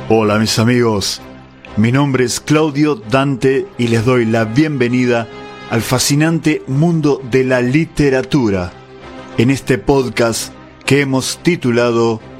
Hola mis amigos, mi nombre es Claudio Dante y les doy la bienvenida al fascinante mundo de la literatura en este podcast que hemos titulado